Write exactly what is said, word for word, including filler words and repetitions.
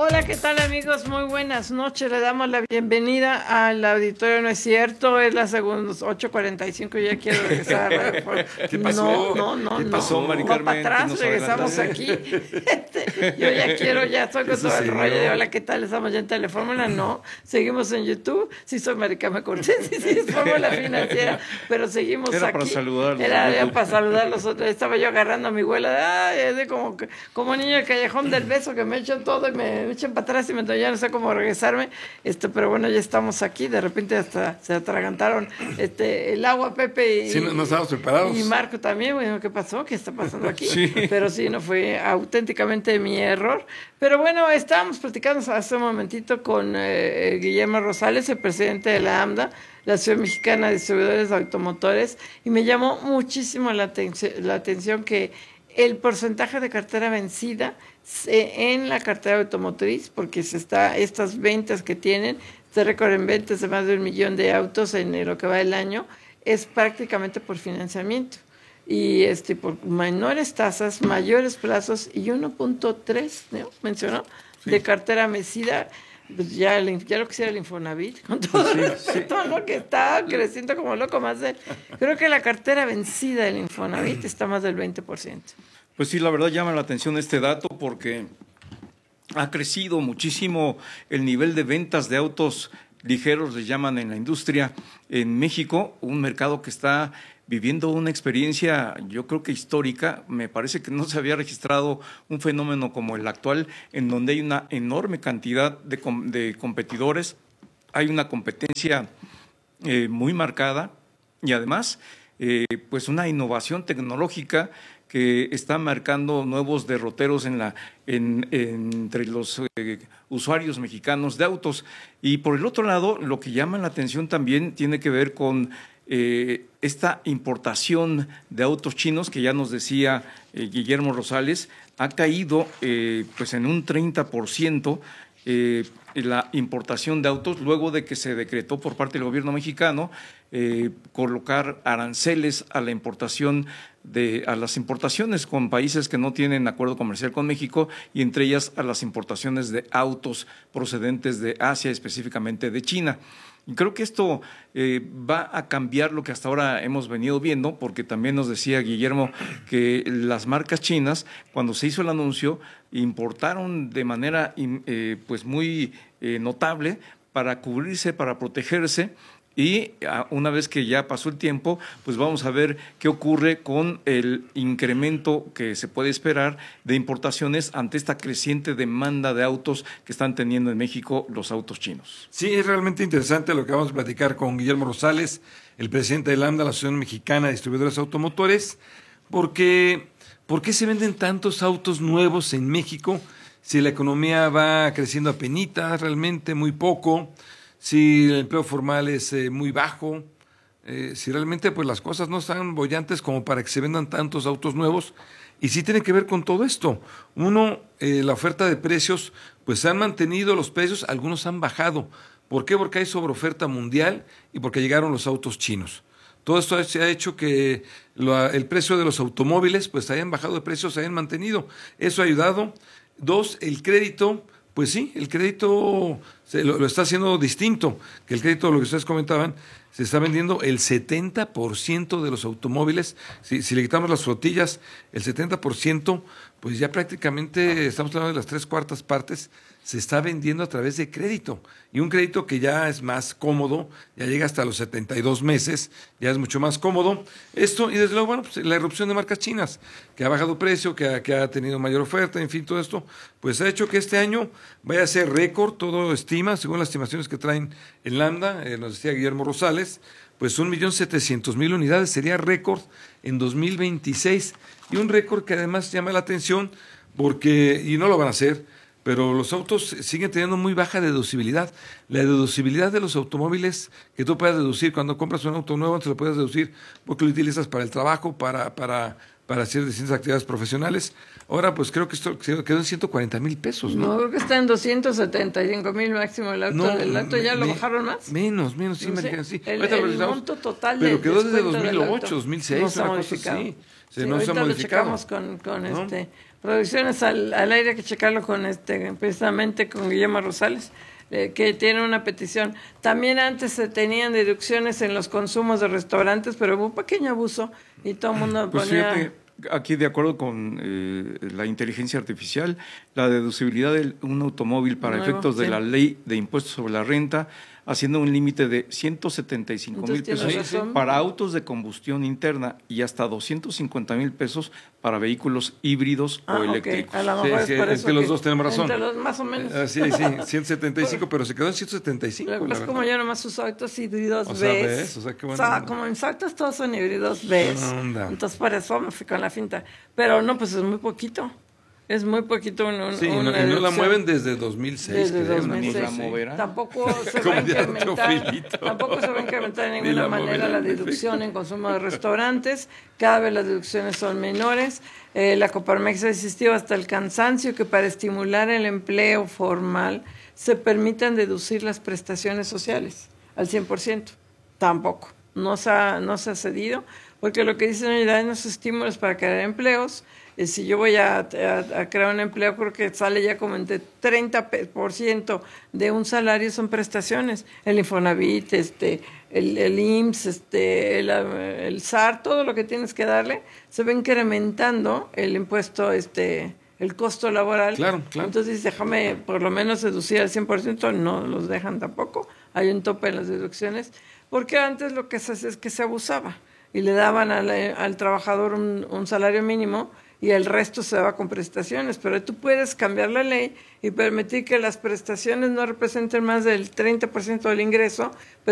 Hola, ¿qué tal amigos? Muy buenas noches. Le damos la bienvenida al auditorio. No es cierto, es la segunda, ocho cuarenta y cinco, ya quiero regresar a Radio. ¿Qué pasó? No, no, no, ¿Qué pasó, no. Mari No, Carmen? para atrás, regresamos aquí. Este, yo ya quiero, ya estoy con todo el rollo de hola, ¿qué tal? Estamos ya en Telefórmula, no. Seguimos en YouTube. Sí, soy Mari Carmen Cortés, sí, sí, es Fórmula Financiera, pero seguimos Era aquí. para saludarlos. Era ya para saludarlos. Estaba yo agarrando a mi abuela, ay, es de como, como niño del callejón del beso que me echan todo y me me echan para atrás y me, ya no sé cómo regresarme, este, pero bueno, ya estamos aquí, de repente hasta se atragantaron este, el agua, Pepe y, sí, no, no estábamos preparados. Y Marco también. Bueno, ¿qué pasó? ¿Qué está pasando aquí? Sí. Pero sí, no fue auténticamente mi error. Pero bueno, estábamos platicando hace un momentito con eh, Guillermo Rosales, el presidente de la AMDA, la Asociación Mexicana de Distribuidores de Automotores, y me llamó muchísimo la, atención, la atención que el porcentaje de cartera vencida en la cartera automotriz, porque se está estas ventas que tienen, este récord en ventas de más de un millón de autos en lo que va el año, es prácticamente por financiamiento. Y este por menores tasas, mayores plazos y uno punto tres, ¿no? Mencionó, sí, de cartera vencida. Pues ya, ya lo quisiera el Infonavit, con todo, sí, sí. todo lo que está creciendo como loco, más de... Creo que la cartera vencida del Infonavit está más del veinte por ciento. Pues sí, la verdad llama la atención este dato porque ha crecido muchísimo el nivel de ventas de autos ligeros, les llaman en la industria, en México, un mercado que está viviendo una experiencia, yo creo que histórica. Me parece que no se había registrado un fenómeno como el actual, en donde hay una enorme cantidad de, com de competidores, hay una competencia eh, muy marcada y además eh, pues una innovación tecnológica que está marcando nuevos derroteros en la, en, en, entre los eh, usuarios mexicanos de autos. Y por el otro lado, lo que llama la atención también tiene que ver con eh, esta importación de autos chinos, que ya nos decía eh, Guillermo Rosales, ha caído eh, pues en un treinta por ciento eh, la importación de autos, luego de que se decretó por parte del gobierno mexicano eh, colocar aranceles a la importación de a las importaciones con países que no tienen acuerdo comercial con México, y entre ellas a las importaciones de autos procedentes de Asia, específicamente de China. Y creo que esto eh, va a cambiar lo que hasta ahora hemos venido viendo, porque también nos decía Guillermo que las marcas chinas, cuando se hizo el anuncio, importaron de manera eh, pues muy eh, notable para cubrirse, para protegerse. Y una vez que ya pasó el tiempo, pues vamos a ver qué ocurre con el incremento que se puede esperar de importaciones ante esta creciente demanda de autos que están teniendo en México los autos chinos. Sí, es realmente interesante lo que vamos a platicar con Guillermo Rosales, el presidente de la AMDA, la Asociación Mexicana de Distribuidores Automotores, porque ¿por qué se venden tantos autos nuevos en México si la economía va creciendo a penitas, realmente muy poco? Si el empleo formal es eh, muy bajo, eh, si realmente pues las cosas no están bollantes como para que se vendan tantos autos nuevos, y sí tiene que ver con todo esto. Uno, eh, la oferta de precios, pues se han mantenido los precios, algunos han bajado. ¿Por qué? Porque hay sobreoferta mundial y porque llegaron los autos chinos. Todo esto se ha hecho que lo, el precio de los automóviles pues hayan bajado de precios, se hayan mantenido. Eso ha ayudado. Dos, el crédito. Pues sí, el crédito se lo, lo está haciendo distinto, que el crédito, lo que ustedes comentaban, se está vendiendo el setenta por ciento de los automóviles. Si, si le quitamos las flotillas, el setenta por ciento, pues ya prácticamente estamos hablando de las tres cuartas partes, se está vendiendo a través de crédito. Y un crédito que ya es más cómodo, ya llega hasta los setenta y dos meses, ya es mucho más cómodo. Esto, y desde luego, bueno, pues la irrupción de marcas chinas, que ha bajado precio, que ha, que ha tenido mayor oferta, en fin, todo esto, pues ha hecho que este año vaya a ser récord, todo estima, según las estimaciones que traen en Lambda, eh, nos decía Guillermo Rosales, pues un millón setecientos mil unidades sería récord en dos mil veintiséis, y un récord que además llama la atención porque, y no lo van a hacer, pero los autos siguen teniendo muy baja deducibilidad. La deducibilidad de los automóviles que tú puedes deducir cuando compras un auto nuevo, te lo puedes deducir porque lo utilizas para el trabajo, para, para, para hacer distintas actividades profesionales. Ahora, pues creo que esto quedó en ciento cuarenta mil pesos, ¿no? No, creo que está en doscientos setenta y cinco mil máximo el auto. No, ¿El auto ya me, lo bajaron más? Menos, menos, sí, No sé, Mariana, sí. El, el monto total pero de quedó desde descuento dos mil del ocho, auto dos mil seis, no se ha una cosa modificado. así. Sí, no ahorita se ha modificado. lo checamos con, con ¿no? este Producciones al, al aire, hay que checarlo con este, precisamente con Guillermo Rosales, eh, que tiene una petición. También antes se tenían deducciones en los consumos de restaurantes, pero hubo un pequeño abuso y todo el mundo Pues ponía... fíjate, aquí de acuerdo con eh, la inteligencia artificial, la deducibilidad de un automóvil para Nuevo, efectos de sí. la ley de impuestos sobre la renta, haciendo un límite de ciento setenta y cinco mil Entonces, pesos tienes razón. para autos de combustión interna y hasta doscientos cincuenta mil pesos para vehículos híbridos Ah, o ok. eléctricos. A lo Sí, mejor sí, es por es eso que los dos tenemos razón. entre los más o menos. Ah, sí, sí, ciento setenta y cinco, pero se quedó en ciento setenta y cinco. Lo que la pasa es como verdad. yo nomás uso autos híbridos O sea, B. ves, o sea, qué O buena sea, onda. como mis autos todos son híbridos B. Onda. Entonces por eso me fui con la finta. Pero no, pues es muy poquito. Es muy poquito un, un, Sí, y no, una y no la deducción. mueven desde dos mil seis. Desde creo, dos mil una seis. cosa la así. moverán. Tampoco se va Como a diría incrementar, Teofilito. tampoco se va a incrementar de Ni ninguna la manera moverán, la en deducción efecto. en consumo de restaurantes. Cada vez las deducciones son menores. Eh, la Coparmex ha insistido hasta el cansancio que para estimular el empleo formal se permitan deducir las prestaciones sociales al cien por ciento. Tampoco. No se ha, no se ha cedido, porque lo que dicen hoy en los estímulos para crear empleos, eh, si yo voy a, a- a crear un empleo, creo que sale ya como entre treinta por ciento de un salario son prestaciones. El Infonavit, este, el, el I M S S, este, el, el S A R, todo lo que tienes que darle, se va incrementando el impuesto, este, el costo laboral. Claro, claro. Entonces, déjame por lo menos deducir al cien por ciento, no los dejan tampoco. Hay un tope en las deducciones, porque antes lo que se hace es que se abusaba y le daban al, al trabajador un, un salario mínimo y el resto se daba con prestaciones. Pero tú puedes cambiar la ley y permitir que las prestaciones no representen más del treinta por ciento del ingreso, pero